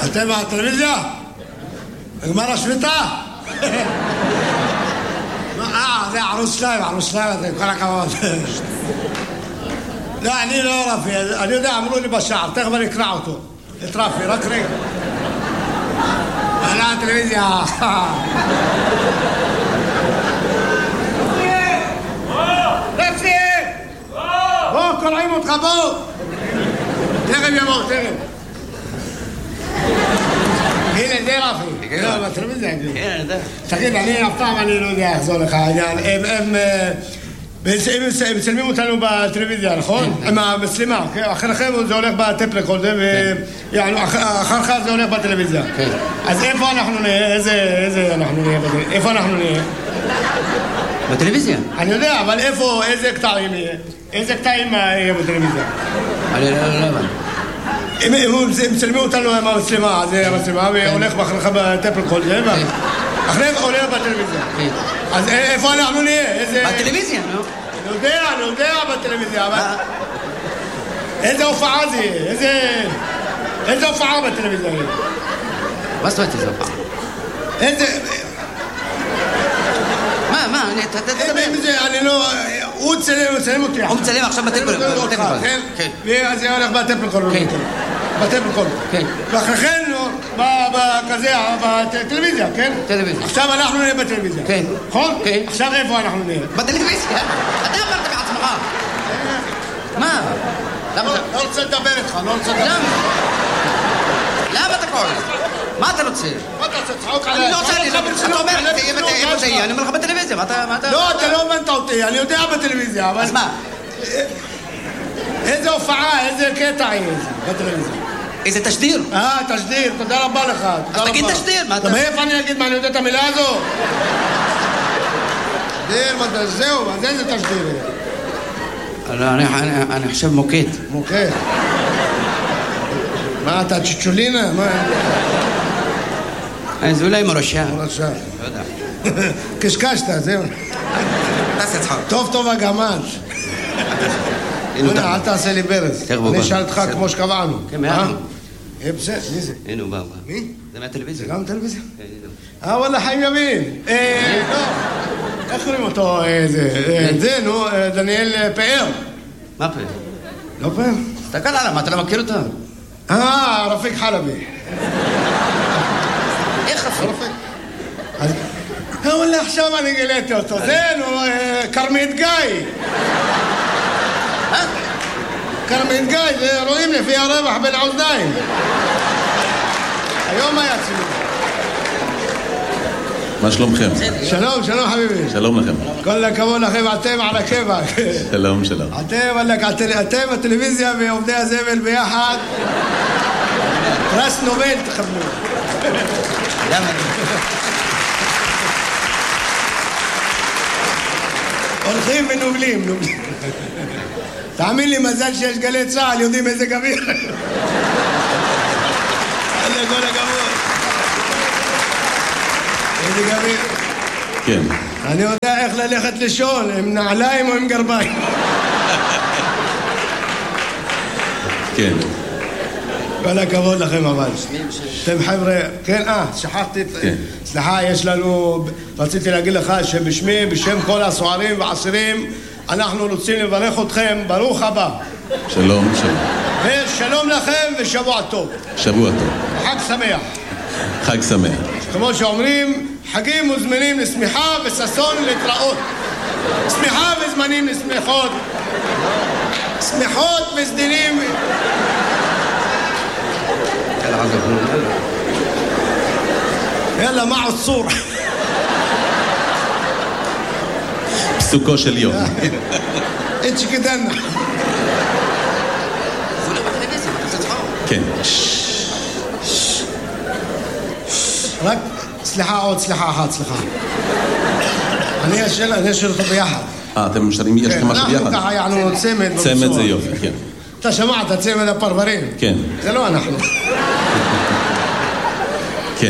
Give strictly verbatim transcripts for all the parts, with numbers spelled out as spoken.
אתם בטלוויזיה? נגמר השביתה? אה, זה ערוץ שניים, ערוץ שניים, זה כל הכבוד. לא, אני לא רפי, אני יודע, אמרו לי בשער, תכף אני אקרא אותו. את רפי, רק רגע. על הטלוויזיה. רפי! בוא, קוראים אותך, בוא! תכף יבוא, תכף. הנה, זה רפי. לא, בטלוויזיה. כן, אני יודע. תגיד, אני אף פעם אני לא יודע איך זה הולך העניין. הם... הם מצלמים אותנו בטלוויזיה, נכון? עם המצלמה, אחריכם זה הולך בטפלקול, אחריך זה הולך בטלוויזיה. אז איפה אנחנו נהיה? איזה אנחנו נהיה? איפה אנחנו נהיה? בטלוויזיה? אני יודע, אבל איפה, איזה קטעים יהיה? איזה קטעים יהיה בטלוויזיה? אני לא יודע. הם מצלמים אותנו עם המצלמה, אז המצלמה הולך אחריך בטפלקול, אחריך הולך בטלוויזיה. אז איפה אנחנו נהיה? בטלוויזיה, נו. אני יודע, אני יודע בטלוויזיה, אבל... איזה הופעה זה יהיה? איזה... איזה הופעה בטלוויזיה יהיה? מה זאת אומרת איזה הופעה? איזה... מה, מה? תדבר. אני לא... הוא צלם, הוא צלם אותי. הוא מצלם עכשיו בטלפון. כן? כן. ואז זה הולך בטלפון. כן. בטלפון. כן. ואחריכן, בכזה, בטלוויזיה, כן? טלוויזיה. עכשיו אנחנו נהיה בטלוויזיה. כן. נכון? כן. עכשיו איפה אנחנו נהיה? בטלוויזיה. אתה אמרת בעצמך. מה? לא רוצה לדבר איתך, לא רוצה לדבר. למה? למה אתה קורא? מה אתה רוצה? מה אתה רוצה? צחוק עליי. אני לא רוצה לי, אתה אומר, איפה זה יהיה? אני אומר לך בטלוויזיה, מה אתה... לא, אתה לא הבנת אותי, אני יודע בטלוויזיה, אבל... אז מה? איזה הופעה, איזה קטע יהיה בטלוויזיה? איזה תשדיר? אה, תשדיר, תודה רבה לך. אז תגיד תשדיר, מה אתה... מאיפה אני אגיד מה, אני יודע את המילה הזו? תשדיר, זהו, אז איזה תשדיר? אני חושב מוקד. מוקד? מה, אתה צ'צ'ולינה? מה? זה אולי מרשע. מרשע. לא יודע. קשקשת, זהו. תעשה צחוק. טוב טוב הגמל. אל תעשה לי ברז. אני אשאל אותך כמו שקבענו. כן, מעט. בסדר, מי זה? הנה הוא בא. מי? זה מהטלוויזיה. זה גם טלוויזיה? אה, וואלה, חיים ימין. אה, לא. איך קוראים אותו? זה, נו, דניאל פאר. מה פאר? לא פאר? תסתכל עליו, מה, אתה לא מכיר אותו? אה, רפיק חלבי. איך רפיק? אז... וואלה, עכשיו אני גיליתי אותו. זה, נו, קרמית גיא. אה? קרמית גיא, זה רואים לפי הרווח בין האוזניים. היום היה צילום. מה שלומכם? שלום, שלום חביבי. שלום לכם. כל הכבוד לכם, אתם על הכיוון. שלום, שלום. אתם, אתם בטלוויזיה ועובדי הזבל ביחד. פרס נובל תקבלו. למה? הולכים ונובלים, נובלים. תאמין לי, מזל שיש גלי צהל, יודעים איזה גביר. איזה כל הכבוד. איזה גביר. כן. אני יודע איך ללכת לישון, עם נעליים או עם גרביים. כן. כל הכבוד לכם אבל. אתם חבר'ה, כן, אה, שכחתי, סליחה, יש לנו, רציתי להגיד לך שבשמי, בשם כל הסוערים והעשירים, אנחנו רוצים לברך אתכם, ברוך הבא. שלום, שלום. ושלום לכם ושבוע טוב. שבוע טוב. חג שמח. חג שמח. כמו שאומרים, חגים וזמנים לשמחה וששון להתראות. שמחה וזמנים לשמחות. שמחות וסדינים. יאללה, מה עוצור? פסוקו של יום. אין שכדנה. כן. רק, סליחה עוד, סליחה אחת, סליחה. אני אשאל, אני אשאל אותו ביחד. אה, אתם משאלים, יש לכם משהו ביחד? אנחנו ככה יענו צמד. צמד זה יופי, כן. אתה שמעת, צמד הפרברים? כן. זה לא אנחנו. כן.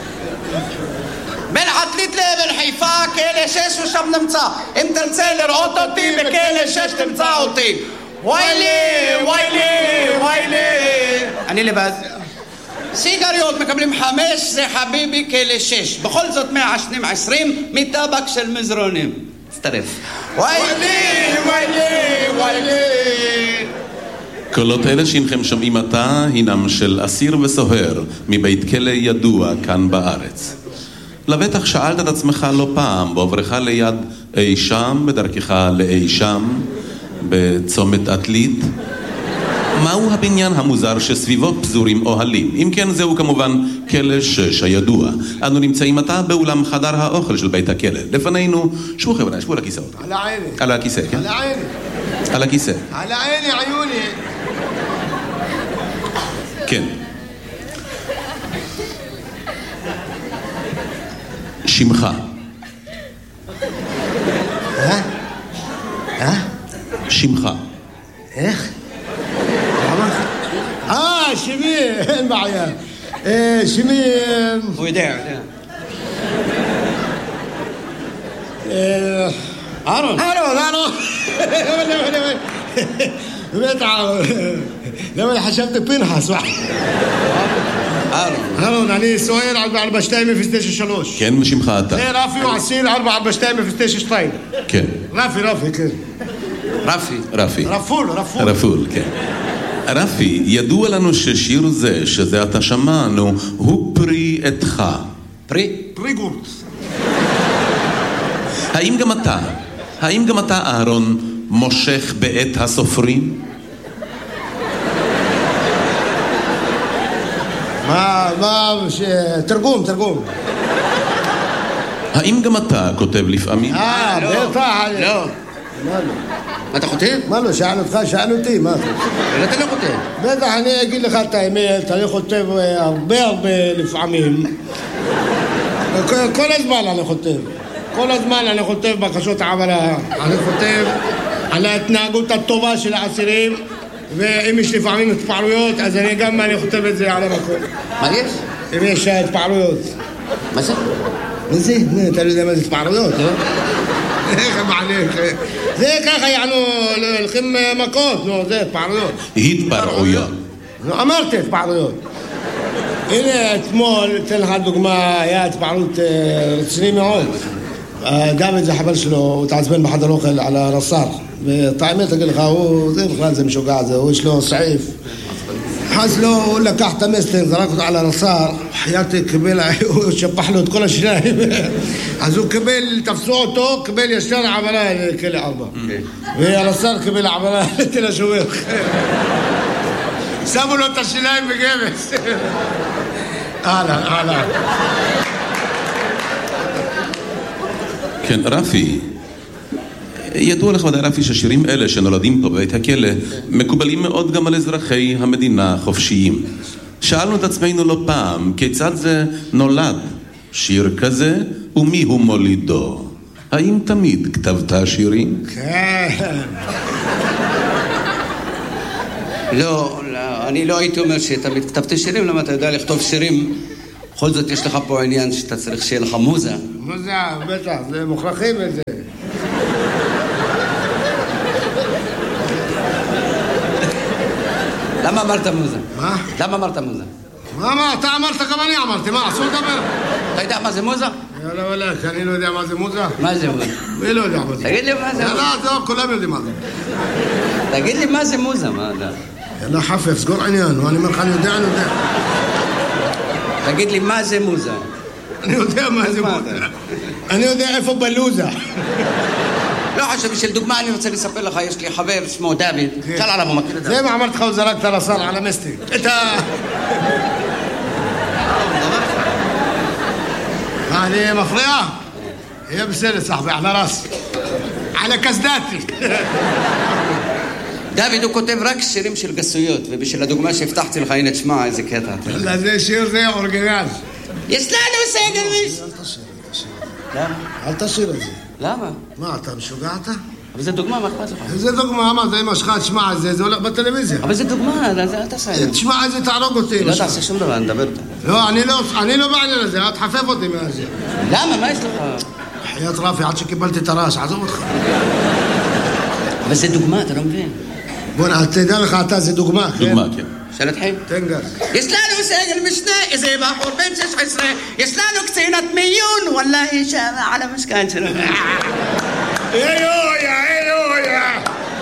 בין עתלית לבין חיפה, כלא שש ושם נמצא. אם תרצה לראות אותי, בכלא שש תמצא אותי. וואי לי, וואי לי, וואי לי. אני לבד. סיגריות מקבלים חמש, זה חביבי כאלה שש. בכל זאת מעשנים עשרים מטבק של מזרונים. תצטרף. ויילי, ויילי, ויילי. קולות אלה שהנכם שומעים עתה הינם של אסיר וסוהר מבית כלא ידוע כאן בארץ. לבטח שאלת את עצמך לא פעם בעוברך ליד אי שם, בדרכך לאי שם, בצומת עתלית, מהו הבניין המוזר שסביבו פזורים אוהלים? אם כן, זהו כמובן כלא שש הידוע. אנו נמצאים עתה באולם חדר האוכל של בית הכלא. לפנינו, שבו חבר'ה, שבו על הכיסאות. על העיני. על הכיסא, כן? על העיני. על הכיסא. על העיני, עיוני. כן. שמך. אה? אה? שמך. איך? אה, שמי, אין בעיה. שמי... הוא יודע, יודע. אהרון. אהרון, אהרון. באמת אהרון. למה חשבתי פנחס? אהרון. אהרון, אני סוער ארבע ארבע שתיים אפס תשע שלוש. כן, ושמך אתה. זה רפי ועשיר ארבע ארבע שתיים אפס תשע שתיים. כן. רפי, רפי, כן. רפי. רפי. רפול, רפול. רפול, כן. רפי, ידוע לנו ששיר זה, שזה אתה שמענו, הוא פרי עתך. פרי? פרי גורט. האם גם אתה, האם גם אתה, אהרון, מושך בעת הסופרים? מה, מה, תרגום, תרגום. האם גם אתה כותב לפעמים? אה, בטח. לא. מה לא? אתה כותב? מה לא, שאל אותך, שאל אותי, מה אתה? אבל אתה לא כותב. בטח, אני אגיד לך את האמת, אני כותב הרבה הרבה לפעמים. כל, כל הזמן אני כותב. כל הזמן אני כותב בקשות העברה. אני כותב על ההתנהגות הטובה של האסירים, ואם יש לפעמים התפעלויות, אז אני גם אני כותב את זה על המקום. מה יש? אם יש התפעלויות. מה זה? מה זה? אתה לא יודע מה זה התפעלויות? לא. איך מעניין? זה ככה, יענו, הולכים מכות, נו, זה התפעלויות. התפרעויות. נו, אמרתי התפעלויות. הנה, אתמול, אתן לך דוגמה, היה התפעלות רציני מאוד. דוד זה חבר שלו, הוא התעצבן בחדר אוכל על הרס"ר. ואת האמת, אגיד לך, הוא, זה בכלל זה משוגע זה, הוא יש לו סעיף. אז לו, הוא לקח את המסטינג, זרק אותו על הרס"ר, חייתי קיבל, הוא שפח לו את כל השיניים. אז הוא קיבל, תפסו אותו, קיבל ישר עברה לכלא ארבע. והרס"ר קיבל עברה לתל השומר. שמו לו את השיניים בגבס. אהלן, אהלן. כן, רפי, ידוע לך ודאי רפי ששירים אלה שנולדים פה בבית הכלא מקובלים מאוד גם על אזרחי המדינה החופשיים. שאלנו את עצמנו לא פעם, כיצד זה נולד שיר כזה ומי הוא מולידו? האם תמיד כתבת שירים? כן. לא, לא, אני לא הייתי אומר שתמיד כתבתי שירים, למה אתה יודע לכתוב שירים? בכל זאת יש לך פה עניין שאתה צריך שיהיה לך מוזה. מוזה, בטח, זה מוכרחים את זה. למה אמרת מוזה? מה? למה אמרת מוזה? מה, מה, אתה אמרת, גם אני אמרתי, מה, אסור לדבר? אתה יודע מה זה מוזה? יאללה, וואלה, אני לא יודע מה זה מוזה. מה זה מוזה? מי לא יודע מה זה? תגיד לי מה זה מוזה. יאללה, טוב, כולם יודעים מה זה. תגיד לי מה זה מוזה, מה אתה? יאללה, חפף, סגור עניין, אני אומר לך, אני יודע, אני יודע. תגיד לי מה זה מוזה. אני יודע מה זה מוזה. אני יודע איפה בלוזה. לא חשוב, בשביל דוגמה אני רוצה לספר לך, יש לי חבר שמו דוד, שאל עליו, הוא מכיר את זה. זה מה אמרתי לך, הוא זרק את הרס"ר על המסטי. את ה... מה, אני מפריע? יהיה בסדר, סחבי, על הרס. על הקסדתי. דוד הוא כותב רק שירים של גסויות, ובשביל הדוגמה שהבטחתי לך, הנה תשמע איזה קטע. זה שיר זה אורגינל. יש לנו סגל מיש. אל תשיר, אל תשיר. למה? אל תשיר את זה. למה? מה, אתה משוגע אתה? אבל זה דוגמה, מה אכפת לך? זה דוגמה, מה, זה אמא שלך, תשמע את זה, זה הולך בטלוויזיה. אבל זה דוגמה, אל תעשה את זה. תשמע את זה, תהרוג אותי. לא תעשה שום דבר, נדבר אותה. לא, אני לא בעניין הזה, אל תחפף אותי מהזה. למה? מה יש לך? חיית רפי, עד שקיבלתי את הרעש, עזוב אותך. אבל זה דוגמה, אתה לא מבין. בוא, תדע לך אתה, זה דוגמה, כן? דוגמה, כן. שנתחיל? תנגר. יש לנו סגל משנה, איזה בחור בן שש עשרה, יש לנו קצינת מיון, וואלה, שם על המשכן שלנו. אלויה, אלויה.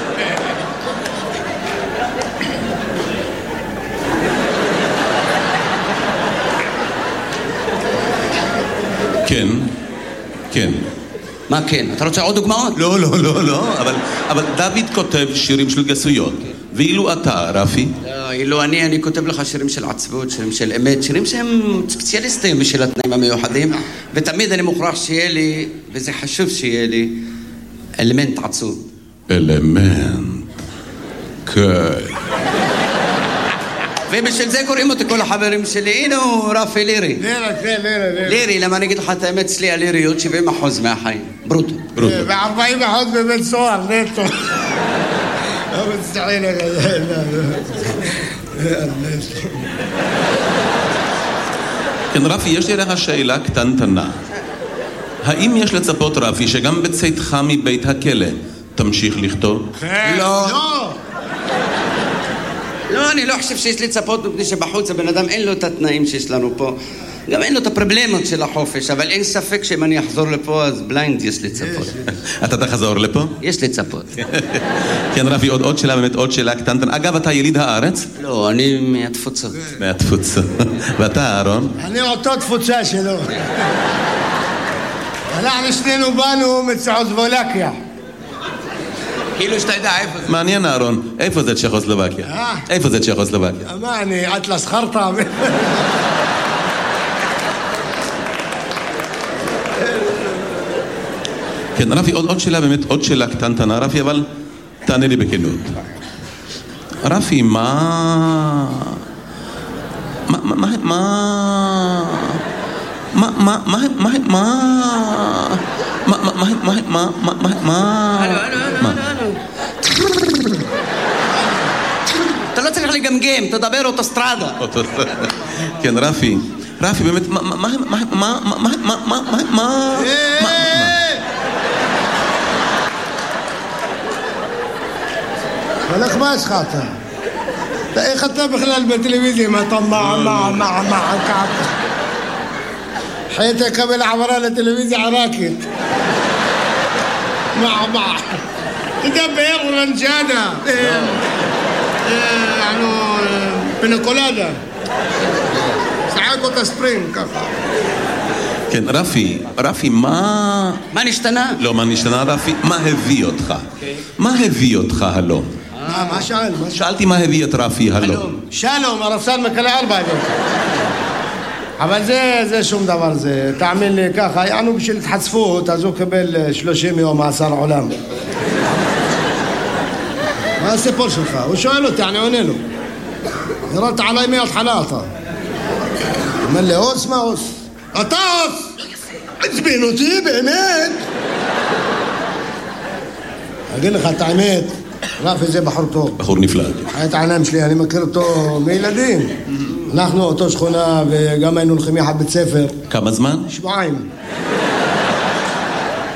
כן, כן. מה כן? אתה רוצה עוד דוגמאות? לא, לא, לא, לא, אבל, אבל דוד כותב שירים של גסויות. ואילו אתה, רפי? לא, אילו אני, אני כותב לך שירים של עצבות, שירים של אמת, שירים שהם ספציאליסטים בשביל התנאים המיוחדים, ותמיד אני מוכרח שיהיה לי, וזה חשוב שיהיה לי, אלמנט עצוב. אלמנט. כן. ובשביל זה קוראים אותי כל החברים שלי, הנה הוא רפי לירי. לירה, כן, לירה, לירה. לירי, למה אני אגיד לך את האמת, אצלי הליריות שבעים אחוז מהחיים. ברוטו. ברוטו. ו-ארבעים אחוז בבית סוהר, נטו. לא מצטעין לך. כן, רפי, יש לי לך שאלה קטנטנה. האם יש לצפות, רפי, שגם בצאתך מבית הכלא תמשיך לכתוב? לא. לא. לא, אני לא חושב שיש לצפות מפני שבחוץ הבן אדם אין לו את התנאים שיש לנו פה. גם אין לו את הפרובלמות של החופש, אבל אין ספק שאם אני אחזור לפה אז בליינד יש לצפות. אתה תחזור לפה? יש לצפות. כן, רפי, עוד, עוד שאלה, באמת עוד שאלה קטנטנה. אגב, אתה יליד הארץ? לא, אני מהתפוצות. מהתפוצות. ואתה, אהרון? אני אותו תפוצה שלו. אנחנו שנינו באנו מצ'כוסלובקיה. כאילו שאתה יודע איפה זה. מעניין, אהרון. איפה זה צ'כוסלובקיה? אה? איפה זה צ'כוסלובקיה? מה, אני אטלס חרטה? כן, רפי, עוד, עוד שאלה, באמת עוד שאלה קטנטנה, רפי, אבל תענה לי בכנות. רפי, מה... מה... מה... מה... מה... מה... מה... מה... מה... מה... מה... מה... מה... מה... מה... הלו, הלו, הלו, הלו. אתה לא צריך לגמגם, תדבר אוטוסטרדה. כן, רפי. רפי, באמת, מה... מה... מה... מה... מה... מה... מה... מה... מה... הולך מה יש לך אתה? איך אתה בכלל בטלוויזיה? מה אתה מה מה מה מה ככה? حياتي قبل عبرها لتلفزيون عراكت مع بعض تدبر ورنجانا يعني بنكولادا ساعات كنت سبرينج كفا כן, רפי, רפי, מה... מה נשתנה? לא, מה נשתנה, רפי? מה הביא אותך? מה הביא אותך הלום? מה שאל? שאלתי מה הביא את רפי הלום. שלום, הרפסן מקלה ארבע אבל זה, זה שום דבר, זה, תאמין לי ככה, יענו בשביל התחצפות, אז הוא קבל שלושים יום מאסר עולם. מה הסיפור שלך? הוא שואל אותי, אני עונה לו. ירדת עליי מההתחלה אתה. אומר לי, אוס מה אוס? אתה אוס! עצבין אותי, באמת! אגיד לך את האמת, רפי זה בחור טוב. בחור נפלא. את העיניים שלי, אני מכיר אותו מילדים. אנחנו אותו שכונה וגם היינו הולכים יחד בית ספר. כמה זמן? שבועיים.